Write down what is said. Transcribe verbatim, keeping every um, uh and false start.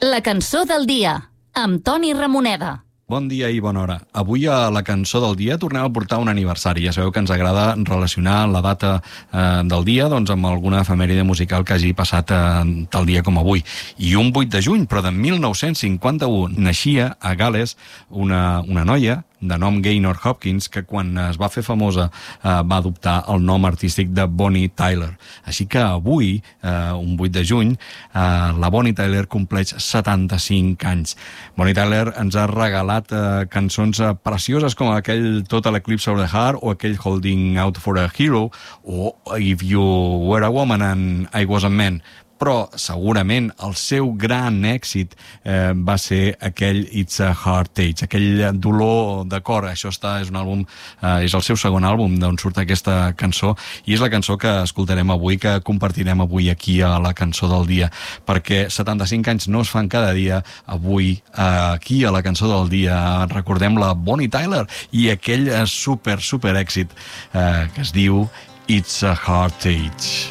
La cançó del dia, amb Toni Ramoneda. Bon dia i bona hora. Avui a la cançó del dia tornem a portar un aniversari. Ja sabeu que ens agrada relacionar la data eh, del dia doncs, amb alguna efemèride musical que hagi passat eh, tal dia com avui. I un vuit de juny, però de mil nou-cents cinquanta-u, naixia a Gal·les una, una noia de nom Gaynor Hopkins, que quan es va fer famosa eh, va adoptar el nom artístic de Bonnie Tyler. Així que avui, eh, un vuit de juny, eh, la Bonnie Tyler compleix setanta-cinc anys. Bonnie Tyler ens ha regalat eh, cançons eh, precioses com aquell Total Eclipse of the Heart o aquell Holding Out for a Hero o If You Were a Woman and I Was a Man. Però segurament el seu gran èxit eh, va ser aquell It's a Heartache, aquell dolor de cor. Això està, és un àlbum, eh, és el seu segon àlbum d'on surt aquesta cançó i és la cançó que escoltarem avui, que compartirem avui aquí a la cançó del dia, perquè setanta-cinc anys no es fan cada dia. Avui, eh, aquí a la cançó del dia, recordem la Bonnie Tyler i aquell super, super èxit eh, que es diu It's a Heartache.